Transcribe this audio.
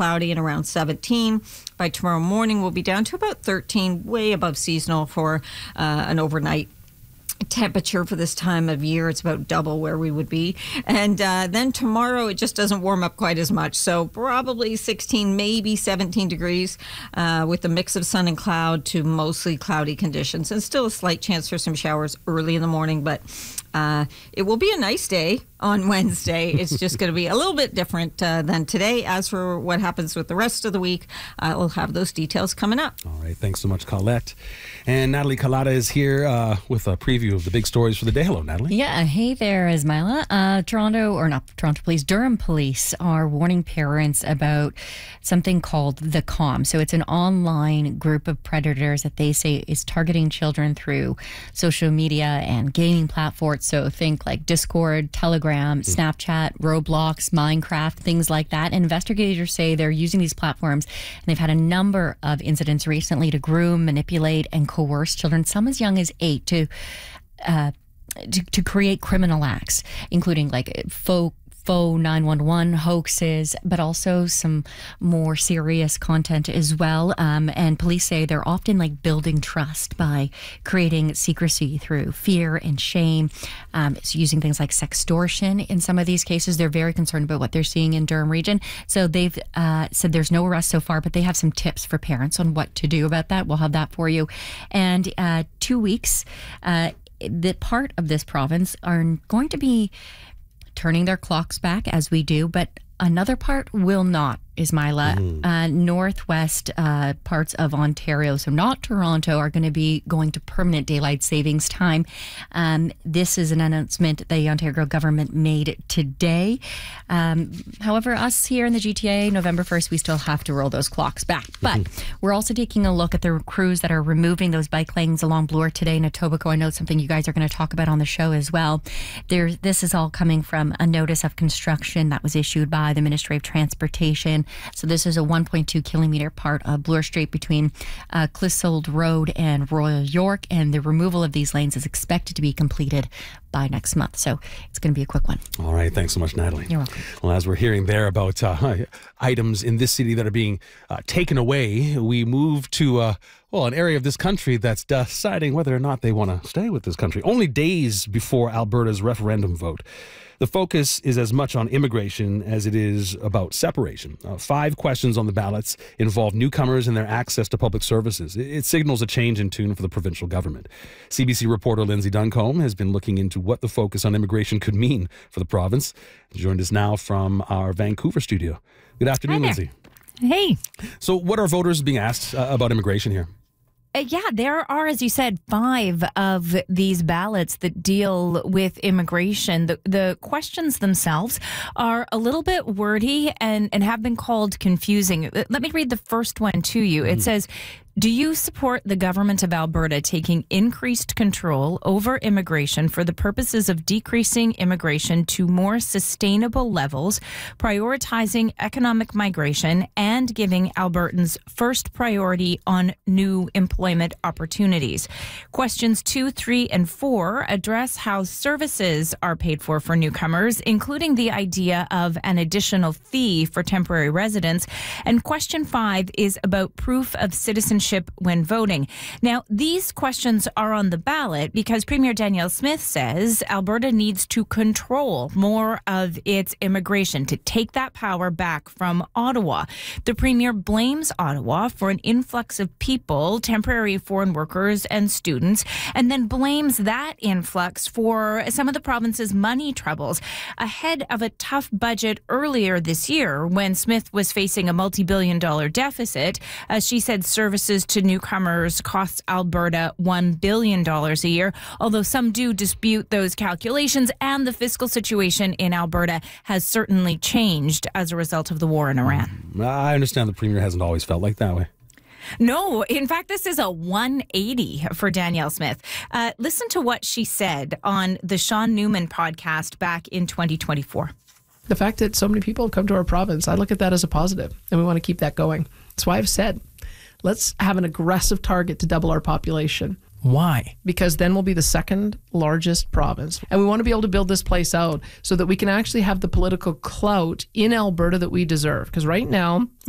cloudy and around 17. By tomorrow morning, we'll be down to about 13, way above seasonal for an overnight temperature for this time of year. It's about double where we would be. And then tomorrow it just doesn't warm up quite as much. So probably 16, maybe 17 degrees with a mix of sun and cloud to mostly cloudy conditions. And still a slight chance for some showers early in the morning, but it will be a nice day on Wednesday. It's just going to be a little bit different than today. As for what happens with the rest of the week, we'll have those details coming up. All right. Thanks so much, Colette. And Natalie Kalata is here with a preview of the big stories for the day. Hello, Natalie. Yeah. Hey there, Ismaila. Durham police are warning parents about something called the COM. So it's an online group of predators that they say is targeting children through social media and gaming platforms. So think like Discord, Telegram, Snapchat, Roblox, Minecraft, things like that. And investigators say they're using these platforms, and they've had a number of incidents recently to groom, manipulate, and coerce children, some as young as 8, to create criminal acts, including like faux 911 hoaxes, but also some more serious content as well. And police say they're often like building trust by creating secrecy through fear and shame. It's using things like sextortion in some of these cases. They're very concerned about what they're seeing in Durham region. So they've said there's no arrest so far, but they have some tips for parents on what to do about that. We'll have that for you. And 2 weeks, the part of this province are going to be turning their clocks back as we do, but another part will not, Ismaila. Northwest parts of Ontario, so not Toronto, are going to be going to permanent daylight savings time. This is an announcement the Ontario government made today. However, us here in the GTA, November 1st, we still have to roll those clocks back. But we're also taking a look at the crews that are removing those bike lanes along Bloor today in Etobicoke. I know it's something you guys are going to talk about on the show as well. This is all coming from a notice of construction that was issued by the Ministry of Transportation. So this is a 1.2 kilometer part of Bloor Street between Clissold Road and Royal York, and the removal of these lanes is expected to be completed by next month. So it's going to be a quick one. All right. Thanks so much, Natalie. You're welcome. Well, as we're hearing there about items in this city that are being taken away, we move to an area of this country that's deciding whether or not they want to stay with this country. Only days before Alberta's referendum vote. The focus is as much on immigration as it is about separation. 5 questions on the ballots involve newcomers and their access to public services. It signals a change in tune for the provincial government. CBC reporter Lindsay Duncombe has been looking into what the focus on immigration could mean for the province. She joined us now from our Vancouver studio. Good afternoon, Lindsay. Hey. So what are voters being asked about immigration here? Yeah, there are, as you said, 5 of these ballots that deal with immigration. The questions themselves are a little bit wordy and have been called confusing. Let me read the first one to you. It says, do you support the government of Alberta taking increased control over immigration for the purposes of decreasing immigration to more sustainable levels, prioritizing economic migration, and giving Albertans first priority on new employment opportunities? Questions 2, 3, and 4 address how services are paid for newcomers, including the idea of an additional fee for temporary residents. And question 5 is about proof of citizenship when voting. Now, these questions are on the ballot because Premier Danielle Smith says Alberta needs to control more of its immigration, to take that power back from Ottawa. The Premier blames Ottawa for an influx of people, temporary foreign workers and students, and then blames that influx for some of the province's money troubles ahead of a tough budget earlier this year when Smith was facing a multi-billion-dollar deficit. She said services to newcomers costs Alberta $1 billion a year, although some do dispute those calculations, and the fiscal situation in Alberta has certainly changed as a result of the war in Iran. I understand the Premier hasn't always felt like that way. No, in fact, this is a 180 for Danielle Smith. Listen to what she said on the Sean Newman podcast back in 2024. The fact that so many people have come to our province, I look at that as a positive, and we want to keep that going. That's why I've said, let's have an aggressive target to double our population. Why? Because then we'll be the second largest province. And we want to be able to build this place out so that we can actually have the political clout in Alberta that we deserve. Because right now,